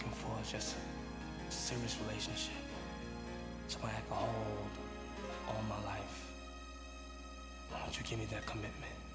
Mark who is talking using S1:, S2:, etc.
S1: looking for is just a serious relationship. Somebody I can hold all my life. Why don't you give me that commitment?